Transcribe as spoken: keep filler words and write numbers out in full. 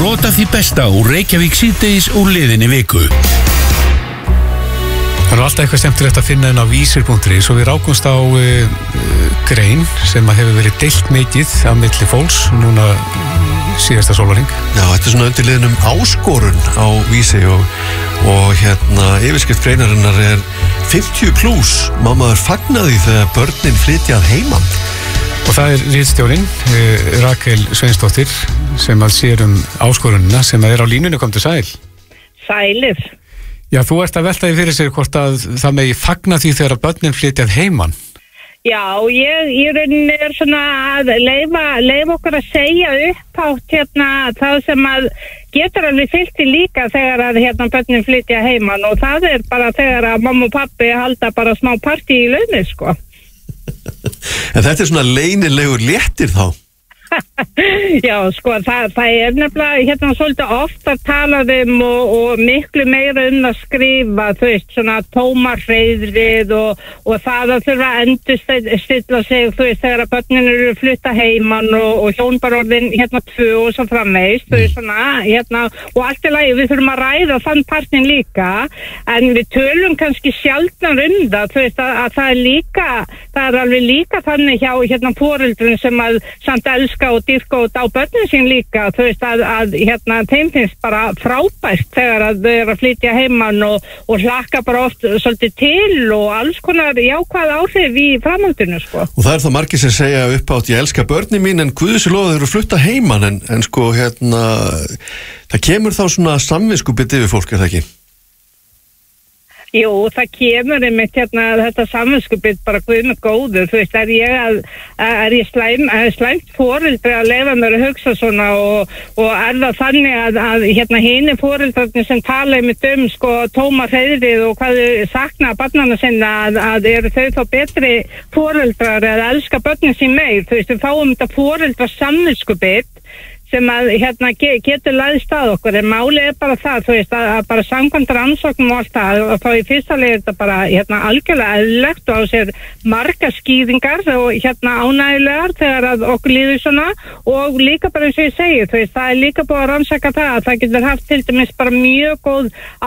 Brot af því besta úr Reykjavík síðdegis úr liðinni viku. Það er alltaf eitthvað skemmtilegt að finna inn á vísir punktur is og við rákumst á uh, grein sem að hefur verið deilt mikið á milli fólks núna síðasta sólarhring. Já, þetta er svona undir liðnum áskorun á Vísi og, og hérna yfirskrift greinarinnar er fimmtíu plús, má maður fagna því þegar börnin flytja að heiman. Og það er ritstjórinn uh, Rakel Sveinsdóttir sem að sér um áskorunina sem að er á línunni. Komdu sæl. Sælir. Já, þú ert að velta því fyrir sér hvort að það megi fagna því þegar börnin flytja að heiman. Já, ég í rauninni er svona að leifa, leifa okkur að segja upphátt hérna það sem að getur alveg fylgt í líka þegar að hérna börnin flytja heiman og það er bara þegar að mamma og pappi halda bara smá partí í launni, sko. En þetta er svona leynilegur léttir þá? Já, sko, það, það er nefnilega hérna svolítið oft að tala um og, og miklu meira um að skrifa, þú veist, svona tómarhreiðrið og, og það að þurfa að endurstilla sig, þú veist, þegar að börnin eru að flytta heiman og, og hjónbarorðin hérna tvö og svo framvegis, þú veist, svona, hérna, og allt í lagi, við þurfum að ræða þann partin líka, en við tölum kannski sjaldnar um það, þú veist, að, að það er líka, það er alveg líka þannig hjá hérna foreldrun sem að samt elska og dýrka og á börnin sín líka, þú veist að, að hérna þeim finnst bara frábært þegar að þau eru að flytja heiman og, og hlakka bara oft svolítið til og alls konar jákvæð áhrif í framhaldinu, sko. Og það er það margir sem segja uppátt ég elska börnin mín en guði sér lofa þau eru að flutta heiman en, en sko hérna það kemur þá svona samvinskupið yfir fólk, er það ekki? Jú, það kemur einmitt hérna þetta samvinskupið bara guð með góður, þú veist, er ég að, er ég slæm, er slæmt foreldri að leifa mér að hugsa svona og, og er það þannig að, að hérna hini foreldrarnir sem tala einmitt um sko tóma hreiðrið og hvað þau sakna að barnana sinna að, að eru þau þá betri foreldrar eða elska börnin sín meir, þú veist, við fáum þetta foreldra samvinskupið sem að hérna getur læðist að okkur en málið er bara það, þú veist, að, að bara samkvæmt rannsóknum og allt það og þá í fyrsta leið er þetta bara hérna algjörlega eðlilegt og á sér marga skýringar og hérna ánægilegar þegar að okkur líður svona og líka bara eins og ég segi, þú veist, það er líka búið að rannsaka það að það getur haft til dæmis bara mjög góð